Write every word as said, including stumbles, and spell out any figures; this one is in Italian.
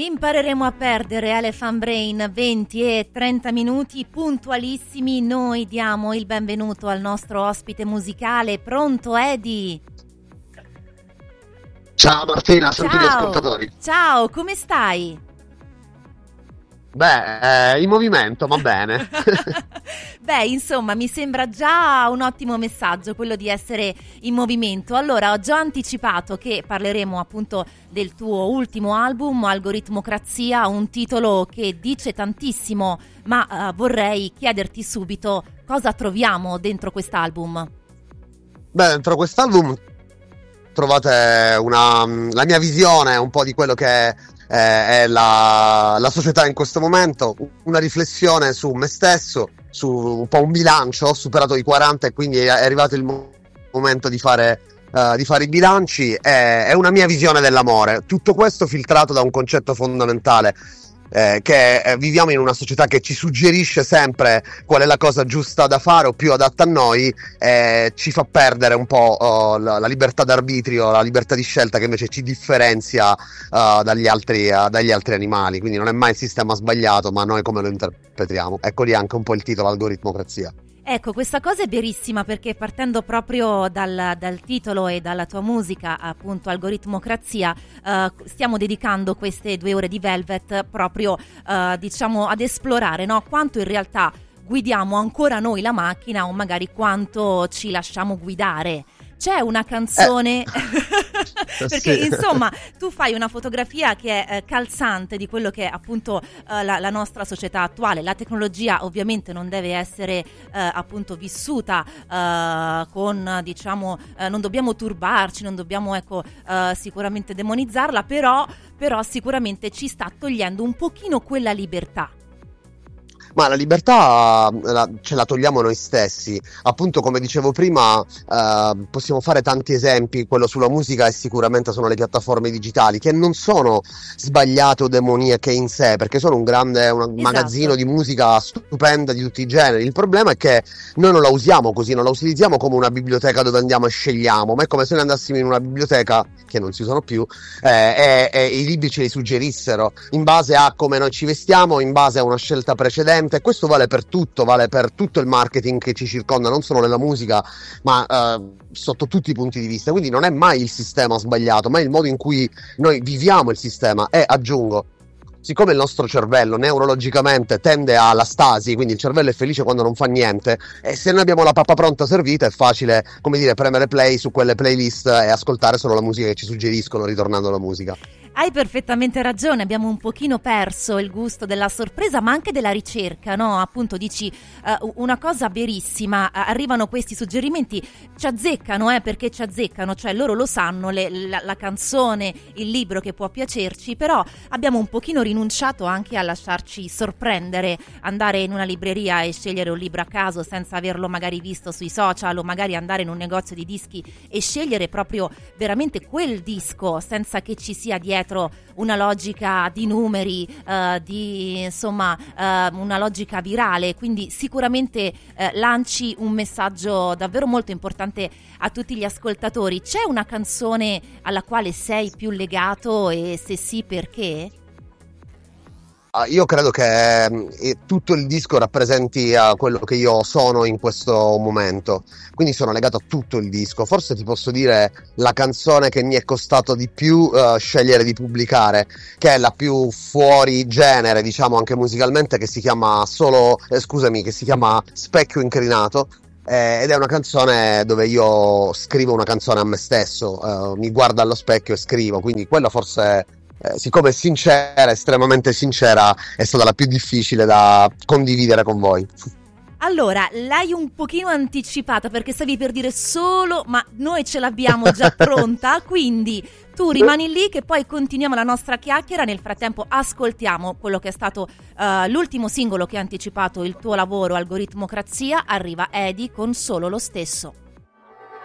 Impareremo a perdere Elephant Brain, venti e trenta minuti puntualissimi. Noi diamo il benvenuto al nostro ospite musicale. Pronto, Edi? Ciao Martina, sono tutti gli Ciao, ascoltatori. ciao, come stai? Beh, eh, in movimento, va bene. Beh, insomma, mi sembra già un ottimo messaggio quello di essere in movimento. Allora, ho già anticipato che parleremo appunto del tuo ultimo album, Algoritmocrazia, un titolo che dice tantissimo, ma uh, vorrei chiederti subito cosa troviamo dentro quest'album. Beh, dentro quest'album trovate una, la mia visione un po' di quello che è, eh, è la, la società in questo momento, una riflessione su me stesso, su un po' un bilancio. Ho superato i quaranta e quindi è arrivato il mo- momento di fare, uh, di fare i bilanci. È, è una mia visione dell'amore, tutto questo filtrato da un concetto fondamentale, Eh, che eh, viviamo in una società che ci suggerisce sempre qual è la cosa giusta da fare o più adatta a noi, e ci fa perdere un po' oh, la, la libertà d'arbitrio, la libertà di scelta che invece ci differenzia uh, dagli altri, uh, dagli altri animali. Quindi non è mai il sistema sbagliato, ma noi come lo interpretiamo. Ecco lì anche un po' il titolo, Algoritmocrazia. Ecco, questa cosa è verissima, perché partendo proprio dal, dal titolo e dalla tua musica, appunto Algoritmocrazia, eh, stiamo dedicando queste due ore di Velvet proprio eh, diciamo ad esplorare, no? Quanto in realtà guidiamo ancora noi la macchina o magari quanto ci lasciamo guidare. C'è una canzone, eh. perché sì. Insomma tu fai una fotografia che è eh, calzante di quello che è appunto eh, la, la nostra società attuale. La tecnologia ovviamente non deve essere eh, appunto vissuta eh, con, diciamo, eh, non dobbiamo turbarci, non dobbiamo ecco eh, sicuramente demonizzarla, però, però sicuramente ci sta togliendo un pochino quella libertà. Ma la libertà la, ce la togliamo noi stessi. Appunto, come dicevo prima, eh, possiamo fare tanti esempi. Quello sulla musica e sicuramente sono le piattaforme digitali, che non sono sbagliate o demoniache in sé, perché sono un grande un esatto. magazzino di musica stupenda di tutti i generi. Il problema è che noi non la usiamo così, non la utilizziamo come una biblioteca dove andiamo e scegliamo, ma è come se noi andassimo in una biblioteca, che non si usano più, eh, e, e i libri ce li suggerissero in base a come noi ci vestiamo, in base a una scelta precedente. E questo vale per tutto, vale per tutto il marketing che ci circonda, non solo nella musica, ma eh, sotto tutti i punti di vista. Quindi non è mai il sistema sbagliato, ma è il modo in cui noi viviamo il sistema. E aggiungo, siccome il nostro cervello neurologicamente tende alla stasi, quindi il cervello è felice quando non fa niente, e se noi abbiamo la pappa pronta servita è facile, come dire, premere play su quelle playlist e ascoltare solo la musica che ci suggeriscono, ritornando alla musica. Hai perfettamente ragione, abbiamo un pochino perso il gusto della sorpresa, ma anche della ricerca, no? Appunto dici uh, una cosa verissima, uh, arrivano questi suggerimenti, ci azzeccano, eh, perché ci azzeccano, cioè loro lo sanno, le, la, la canzone, il libro che può piacerci, però abbiamo un pochino rinunciato anche a lasciarci sorprendere, andare in una libreria e scegliere un libro a caso senza averlo magari visto sui social, o magari andare in un negozio di dischi e scegliere proprio veramente quel disco senza che ci sia dietro una logica di numeri, uh, di insomma uh, una logica virale. Quindi sicuramente uh, lanci un messaggio davvero molto importante a tutti gli ascoltatori. C'è una canzone alla quale sei più legato, e se sì, perché? Io credo che eh, tutto il disco rappresenti uh, quello che io sono in questo momento, quindi sono legato a tutto il disco. Forse ti posso dire la canzone che mi è costato di più uh, scegliere di pubblicare, che è la più fuori genere, diciamo, anche musicalmente, che si chiama solo eh, scusami, che si chiama Specchio Incrinato. Eh, ed è una canzone dove io scrivo una canzone a me stesso, uh, mi guardo allo specchio e scrivo, quindi quella forse Eh, siccome è sincera, estremamente sincera, è stata la più difficile da condividere con voi. Allora, l'hai un pochino anticipata, perché stavi per dire solo, ma noi ce l'abbiamo già pronta, quindi tu rimani lì che poi continuiamo la nostra chiacchiera. Nel frattempo ascoltiamo quello che è stato uh, l'ultimo singolo che ha anticipato il tuo lavoro, Algoritmocrazia. Arriva Edi con Solo lo stesso.